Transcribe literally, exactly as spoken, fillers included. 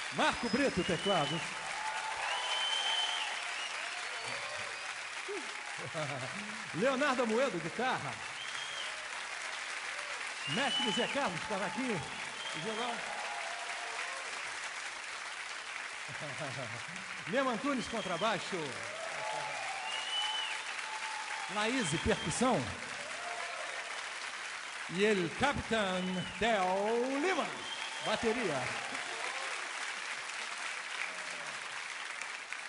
Marco Brito, teclados. Leonardo Amoedo, guitarra. Mestre Zé Carlos, cavaquinho e violão. Lema Antunes, contrabaixo. Laís, percussão. E ele, Capitão Theo Lima, bateria.